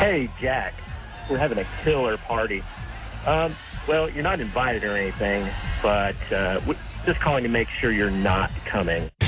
Hey, Jack, we're having a killer party. Well, you're not invited or anything, but just calling to make sure you're not coming.